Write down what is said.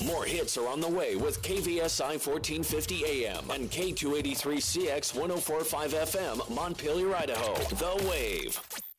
More hits are on the way with KVSI 1450 AM and K283CX 1045 FM, Montpelier, Idaho. The Wave.